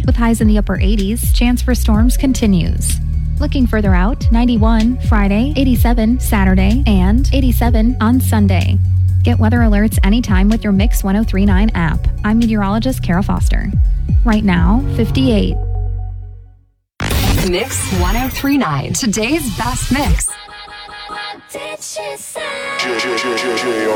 with highs in the upper 80s. Chance for storms continues. Looking further out, 91 Friday, 87 Saturday, and 87 on Sunday. Get weather alerts anytime with your Mix 1039 app. I'm meteorologist Kara Foster. Right now, 58. Mix 1039, today's best mix. What did she say?